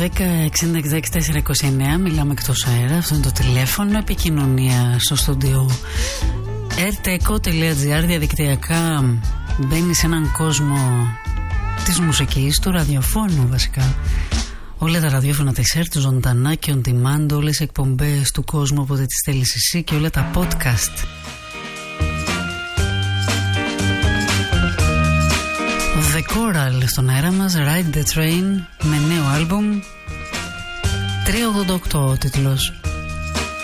10-60-64-29. Μιλάμε εκτός αέρα. Αυτό είναι το τηλέφωνο. Επικοινωνία στο στούντιο rtco.gr. Διαδικτυακά μπαίνει σε έναν κόσμο της μουσικής, του ραδιοφώνου βασικά. Όλα τα ραδιόφωνα της ΕΡΤ, ζωντανά και on demand, όλες οι εκπομπές του κόσμου όποτε τις θέλεις εσύ και όλα τα podcast. The Coral στον αέρα μας, Ride the Train, με νέο άλμπουμ, 388 ο τίτλος.